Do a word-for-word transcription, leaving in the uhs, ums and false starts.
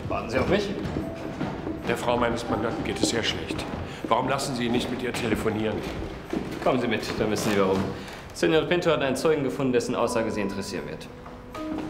Warten Sie auf mich. Der Frau meines Mandanten geht es sehr schlecht. Warum lassen Sie ihn nicht mit ihr telefonieren? Kommen Sie mit, dann wissen Sie warum. Senor Pinto hat einen Zeugen gefunden, dessen Aussage Sie interessieren wird.